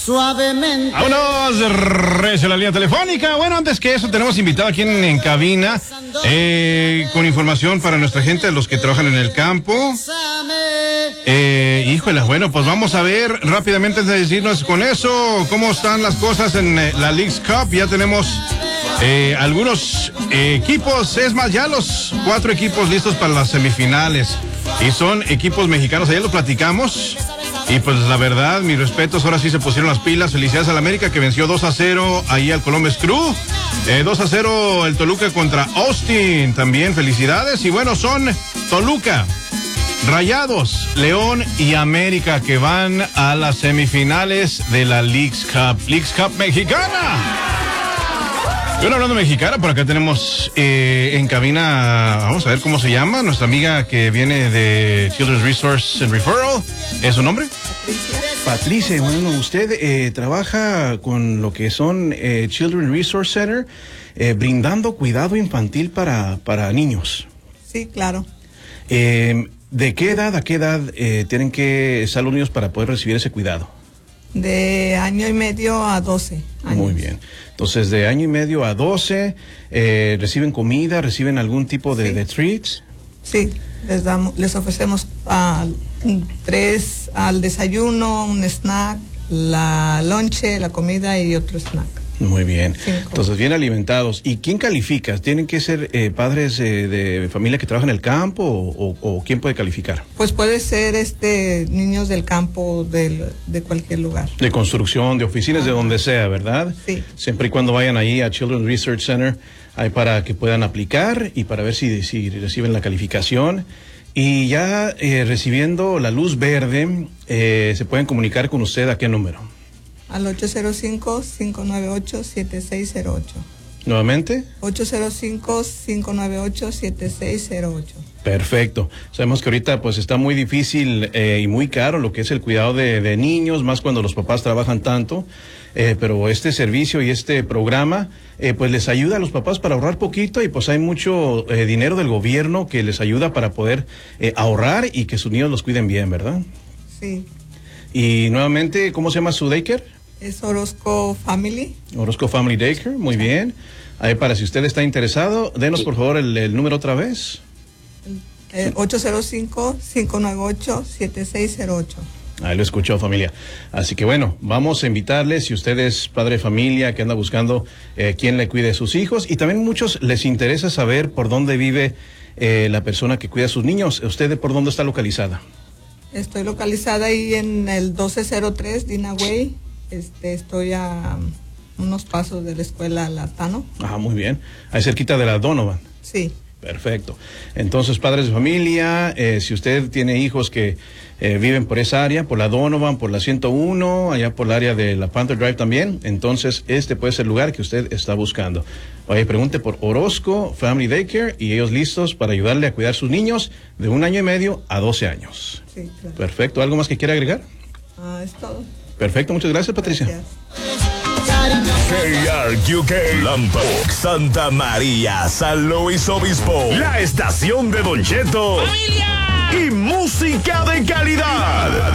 suavemente. Vámonos, recio la línea telefónica. Bueno, antes que eso, tenemos invitado aquí en cabina con información para nuestra gente, los que trabajan en el campo. Híjole, bueno, pues vamos a ver rápidamente antes de decirnos con eso cómo están las cosas en la Leagues Cup. Ya tenemos algunos equipos, es más, ya los 4 equipos listos para las semifinales. Y son equipos mexicanos, ayer lo platicamos. Y pues la verdad, mis respetos, ahora sí se pusieron las pilas. Felicidades al América que venció 2-0 ahí al Columbus Crew. 2-0 el Toluca contra Austin, también felicidades. Y bueno, son Toluca, Rayados, León y América que van a las semifinales de la Leagues Cup mexicana. Y bueno, hablando de mexicana, por acá tenemos en cabina, vamos a ver cómo se llama, nuestra amiga que viene de Children's Resource and Referral. ¿Es su nombre? Patricia, bueno, usted trabaja con lo que son Children's Resource Center, brindando cuidado infantil para niños. Sí, claro. ¿De qué edad a qué edad tienen que estar los niños para poder recibir ese cuidado? De 1 año y medio a 12 años. Muy bien. Entonces, de 1 año y medio a 12, ¿reciben comida? ¿Reciben algún tipo de treats? Sí, les ofrecemos 3 al desayuno, un snack, la lonche, la comida y otro snack. Muy bien. 5. Entonces, bien alimentados. ¿Y quién califica? ¿Tienen que ser padres de familia que trabajan en el campo o quién puede calificar? Pues puede ser niños del campo de cualquier lugar. De construcción, de oficinas, de donde sea, ¿verdad? Sí. Siempre y cuando vayan ahí a Children's Research Center, hay para que puedan aplicar y para ver si reciben la calificación. Y ya recibiendo la luz verde, se pueden comunicar con usted ¿a qué número? Al 805-598-7608. ¿Nuevamente? 805-598-7608. Perfecto. Sabemos que ahorita pues está muy difícil y muy caro lo que es el cuidado de niños, más cuando los papás trabajan tanto, pero este servicio y este programa pues les ayuda a los papás para ahorrar poquito y pues hay mucho dinero del gobierno que les ayuda para poder ahorrar y que sus niños los cuiden bien, ¿verdad? Sí. Y nuevamente, ¿cómo se llama su daycare? Es Orozco Family. Orozco Family Daycare, muy bien. Ahí para si usted está interesado, denos por favor el número otra vez. 805-598-7608. Ahí lo escuchó, familia. Así que bueno, vamos a invitarles, si usted es padre de familia que anda buscando quién le cuide a sus hijos, y también muchos les interesa saber por dónde vive la persona que cuida a sus niños. ¿Usted por dónde está localizada? Estoy localizada ahí en el 1203 Dina Way. Estoy a unos pasos de la escuela Latano. Ah, muy bien. Ahí cerquita de la Donovan. Sí. Perfecto. Entonces, padres de familia, si usted tiene hijos que viven por esa área, por la Donovan, por la 101, allá por el área de la Panther Drive también, entonces puede ser el lugar que usted está buscando. Vaya, pregunte por Orozco Family Daycare y ellos listos para ayudarle a cuidar a sus niños de 1 año y medio a 12 años. Sí, claro. Perfecto. ¿Algo más que quiera agregar? Es todo. Perfecto. Muchas gracias, Patricia. Gracias. KRQK, Lampa, Santa María, San Luis Obispo, la estación de Don Cheto, ¡familia! Y música de calidad.